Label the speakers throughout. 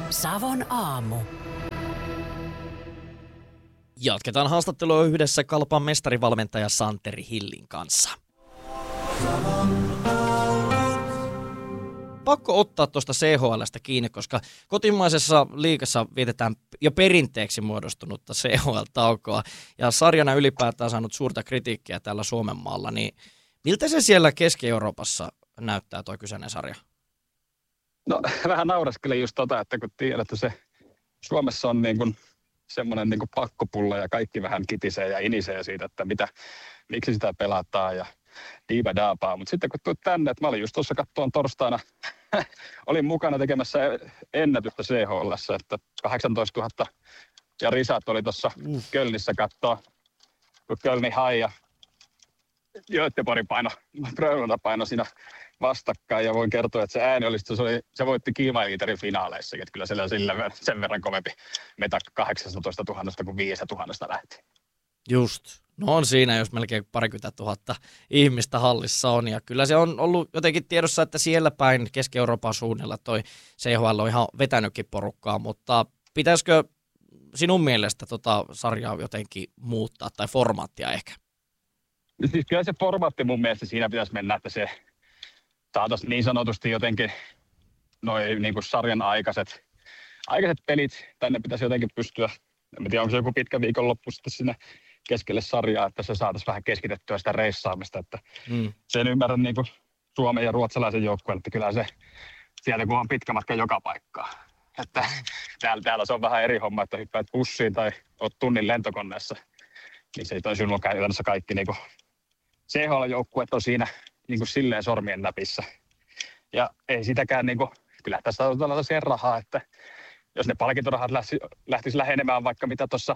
Speaker 1: Savon aamu.
Speaker 2: Jatketaan haastattelua yhdessä Kalpan mestarivalmentaja Santeri Hillin kanssa. Pakko ottaa tuosta CHL:stä kiinni, koska kotimaisessa liigassa vietetään jo perinteeksi muodostunutta CHL-taukoa ja sarjana ylipäätään saanut suurta kritiikkiä täällä Suomen maalla, niin miltä se siellä Keski-Euroopassa näyttää tuo kyseinen sarja?
Speaker 3: No vähän nauraskelin just että kun tiedät, että se Suomessa on niin kuin semmoinen niin kuin pakkopulla ja kaikki vähän kitisee ja inisee siitä, että miksi sitä pelataan ja diiba-daapaa. Mutta sitten kun tulet tänne, että mä olin just tuossa kattoon torstaina, olin mukana tekemässä ennätystä CHL:ssä, että 18 000 ja Risat oli tuossa Kölnissä kattoa, kun Kölni hai ja Göteborg Frölunda paino siinä vastakkain ja voin kertoa, että se ääni oli, se voitti Kiima-liiterin finaaleissakin, että kyllä siellä sen verran kovempi meta 18 000 kuin 5 000 lähti.
Speaker 2: Just. No on siinä, jos melkein 20 000 ihmistä hallissa on, ja kyllä se on ollut jotenkin tiedossa, että siellä päin Keski-Euroopan suunnilla toi CHL on ihan vetänytkin porukkaa, mutta pitäisikö sinun mielestä sarjaa jotenkin muuttaa, tai formaattia ehkä?
Speaker 3: Siis kyllä se formaatti mun mielestä siinä pitäisi mennä, että se saataisiin niin sanotusti jotenkin noin niin kuin sarjan aikaiset pelit, tänne pitäisi jotenkin pystyä, en tiedä onko se joku pitkä viikonloppu sitten sinne keskelle sarjaa, että se saataisiin vähän keskitettyä sitä reissaamista, että sen ymmärrän niin kuin Suomen ja ruotsalaisen joukkueen, että kyllä se sieltä kun on pitkä matka joka paikkaan, että täällä se on vähän eri homma, että hyppäät bussiin tai oot tunnin lentokoneessa, niin se ei toi sinulla käytännössä kaikki niin kuin CHL-joukkueet on siinä niin kuin silleen sormien näpissä. Ja ei sitäkään, niin kuin, kyllä tässä on tällaisia rahaa, että jos ne palkintorahat lähtisi lähenemään vaikka mitä tuossa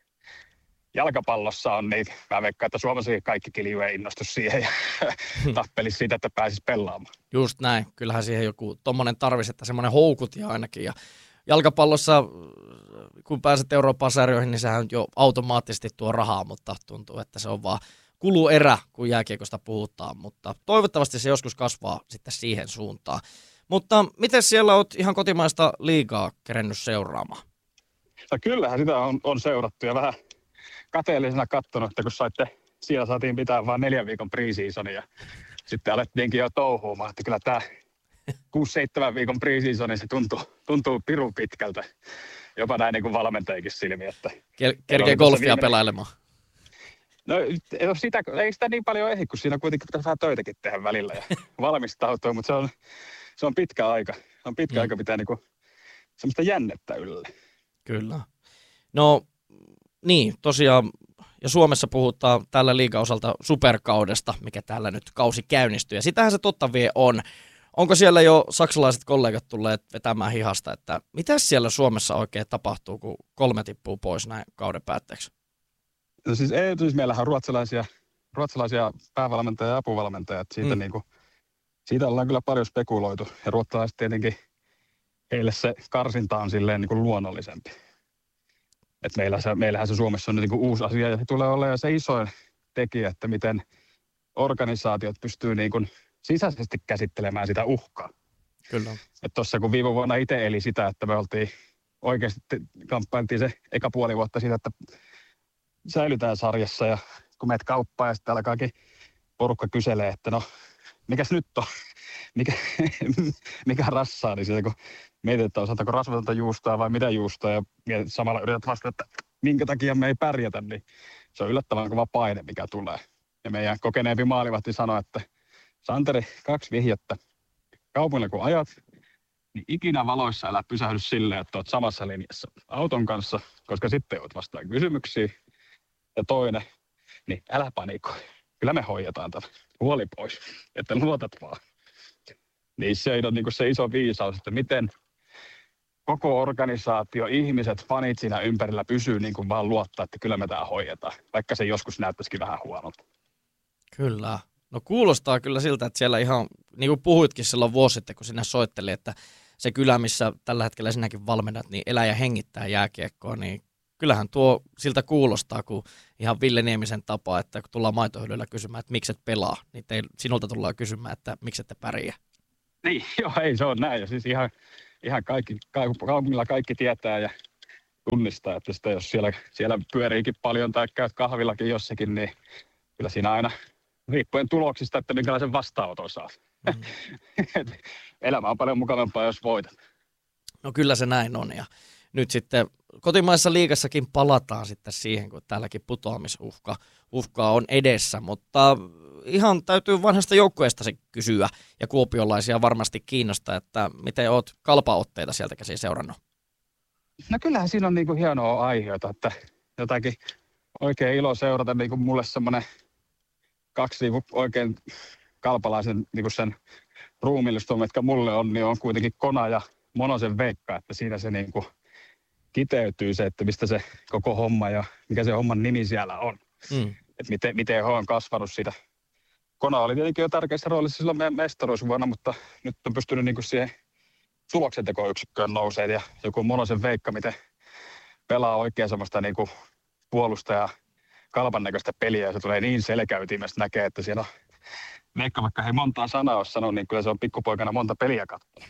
Speaker 3: jalkapallossa on, niin mä veikkaan, että Suomessakin kaikki kilju ei innostu siihen ja tappelisi siitä, että pääsisi pelaamaan.
Speaker 2: Just näin. Kyllähän siihen joku tommonen tarvisi, että semmoinen houkutin ainakin. Ja jalkapallossa, kun pääset Euroopan sarjoihin, niin sehän jo automaattisesti tuo rahaa, mutta tuntuu, että se on vaan kuluerä, kun jääkiekosta puhutaan, mutta toivottavasti se joskus kasvaa sitten siihen suuntaan. Mutta miten siellä olet ihan kotimaista liigaa kerennyt seuraamaan?
Speaker 3: No kyllähän sitä on seurattu ja vähän kateellisena katsonut, että kun siellä saatiin pitää vain 4 viikon pre-seasonia ja sitten alettiinkin jo touhuumaan, että kyllä tämä 6-7 viikon pre-seasoni se tuntuu pirun pitkältä, jopa näin niin kuin valmentajikin silmiin. Että
Speaker 2: kerkee golfia pelailemaan.
Speaker 3: No ei sitä niin paljon ehdi, kun siinä kuitenkin pitäisi vähän töitäkin tehdä välillä ja valmistautua, mutta se on pitkä aika. On pitkä aika pitää niinku semmoista jännettä yllä.
Speaker 2: Kyllä. No niin, tosiaan, ja Suomessa puhutaan tällä liigan osalta superkaudesta, mikä täällä nyt kausi käynnistyy, ja sitähän se totta vie on. Onko siellä jo saksalaiset kollegat tulleet vetämään hihasta, että mitä siellä Suomessa oikein tapahtuu, kun 3 tippuu pois näin kauden päätteeksi?
Speaker 3: No siis meillähän on ruotsalaisia päävalmentajia ja apuvalmentajia, siitä, siitä ollaan kyllä paljon spekuloitu. Ja ruotsalaiset tietenkin, heille se karsinta on silleen niin kuin luonnollisempi. Et meillähän se Suomessa on niin kuin uusi asia ja se tulee olemaan se isoin tekijä, että miten organisaatiot pystyy niin kuin sisäisesti käsittelemään sitä uhkaa.
Speaker 2: Kyllä.
Speaker 3: Että tuossa kun viime vuonna itse eli sitä, että me oikeasti kamppailtiin se eka puoli vuotta siitä, että säilytään sarjassa ja kun meet kauppaan ja sitten alkaakin porukka kyselee, että no mikäs nyt on, mikä rassaa, niin sieltä kun mietit, että osataanko rasvatonta juustoa vai mitä juustoa ja samalla yrität vastata, että minkä takia me ei pärjätä, niin se on yllättävän kova paine, mikä tulee. Ja meidän kokeneempi maalivahti sanoi, että Santeri, 2 vihjettä. Kaupungilla kun ajat, niin ikinä valoissa älä pysähdy silleen, että olet samassa linjassa auton kanssa, koska sitten olet vastaan kysymyksiä. Ja toinen, niin älä panikoi. Kyllä me hoidetaan tämän. Huoli pois, että luotat vaan. Niin se on niin kuin se iso viisaus, että miten koko organisaatio, ihmiset, fanit siinä ympärillä pysyy niin kuin vaan luottaa, että kyllä me tämä hoidetaan. Vaikka se joskus näyttäisikin vähän huonolta.
Speaker 2: Kyllä. No kuulostaa kyllä siltä, että siellä ihan, niin kuin puhuitkin silloin vuosi sitten, kun sinä soitteli, että se kylä, missä tällä hetkellä sinäkin valmennat, niin elää ja hengittää jääkiekkoa, niin kyllähän tuo siltä kuulostaa, kun ihan Ville Niemisen tapa, että kun tullaan maitohyllyllä kysymään, että miksi et pelaa, niin sinulta tullaan kysymään, että miksi ette pärjää.
Speaker 3: Niin, joo, ei se on näin. Ja siis ihan ihan kaupungilla kaikki tietää ja tunnistaa, että sitä jos siellä pyöriikin paljon tai käyt kahvillakin jossakin, niin kyllä siinä aina riippuen tuloksista, että minkälaisen vastaanoton saa. Elämä on paljon mukavampaa, jos voitat.
Speaker 2: No kyllä se näin on, ja nyt sitten kotimaisessa liigassakin palataan sitten siihen, kun täälläkin putoamisuhka on edessä, mutta ihan täytyy vanhasta joukkueestasi kysyä, ja kuopiolaisia varmasti kiinnostaa, että miten oot Kalpa-otteita sieltä käsin seurannut?
Speaker 3: No kyllähän siinä on niinku hienoa aiheita, että jotakin oikein ilo seurata, niinku mulle semmoinen 2 niinku oikein kalpalaisen niinku sen ruumiilliston, mitkä mulle on, niin on kuitenkin Kona ja Monosen Veikka, että siinä se niinku kiteytyy se, että mistä se koko homma ja mikä se homman nimi siellä on. Että miten he on kasvanut siitä. Kona oli tietenkin jo tärkeässä roolissa silloin meidän mestaruusvuonna, mutta nyt on pystynyt niinku siihen tuloksentekoyksikköön nousee ja joku Monosen Veikka, miten pelaa oikein semmoista niinku puolustaja Kalpan näköistä peliä ja se tulee niin selkäytimestä näkee, että siellä on Veikka, vaikka ei montaa sanaa ole sanonut, niin kyllä se on pikkupoikana monta peliä katsonut.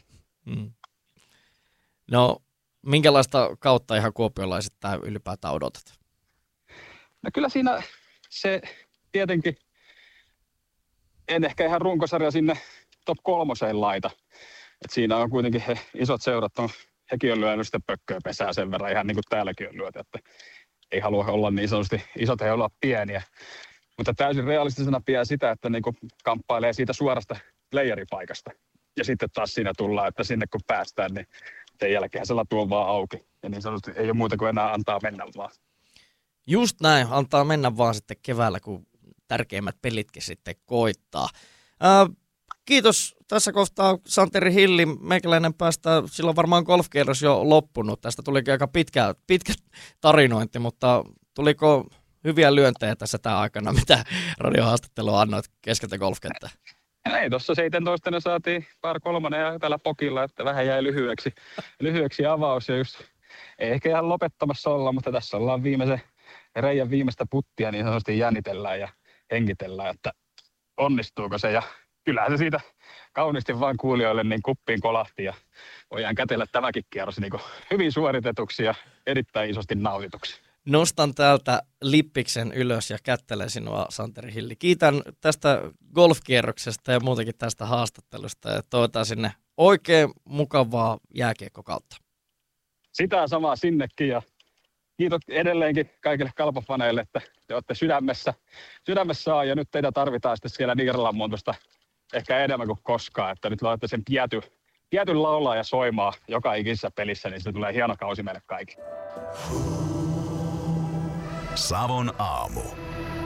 Speaker 2: No, minkälaista kautta ihan kuopiolaisittain ylipäätään odotat?
Speaker 3: No kyllä siinä se tietenkin, en ehkä ihan runkosarja sinne top 3 laita. Et siinä on kuitenkin he isot seurat, hekin on lyönyt sitten pökköä pesää sen verran, ihan niin kuin täälläkin on lyöty, että ei halua olla niin sanotusti isot, ei olla pieniä. Mutta täysin realistisena pidän sitä, että niin kuin kamppailee siitä suorasta playeripaikasta. Ja sitten taas siinä tullaan, että sinne kun päästään, niin sen jälkeen se latu on vaan auki. Ja niin sanotusti ei ole muuta kuin enää antaa mennä vaan.
Speaker 2: Just näin, antaa mennä vaan sitten keväällä, kun tärkeimmät pelitkin sitten koittaa. Kiitos tässä kohtaa Santeri Hilli. Meikäläinen päästään, silloin varmaan golfkierros jo loppunut. Tästä tulikin aika pitkä tarinointi, mutta tuliko hyviä lyöntejä tässä tämän aikana, mitä radiohaastattelua annoit keskeltä golfkenttää?
Speaker 3: Ei, tuossa 17 ne saatiin par 3 ja tällä pokilla, että vähän jäi lyhyeksi avaus. Ja just, ei ehkä ihan lopettamassa olla, mutta tässä ollaan reijän viimeistä puttia, niin sanotusti jännitellään ja henkitellään, että onnistuuko se. Ja kyllähän se siitä kauniisti vaan kuulijoille niin kuppiin kolahti ja voidaan kätellä tämäkin kierros niin hyvin suoritetuksi ja erittäin isosti nautituksi.
Speaker 2: Nostan täältä lippiksen ylös ja kättelen sinua, Santeri Hilli. Kiitän tästä golfkierroksesta ja muutenkin tästä haastattelusta ja toivotaan sinne oikein mukavaa jääkiekkokautta.
Speaker 3: Sitä samaa sinnekin ja kiitos edelleenkin kaikille kalpafaneille, että te olette sydämessä ja nyt teitä tarvitaan sitten siellä Niiralanmontosta ehkä enemmän kuin koskaan, että nyt laitatte sen pietyn laulaa ja soimaa joka ikisessä pelissä, niin se tulee hieno kausi meille kaikille.
Speaker 1: Savon aamu.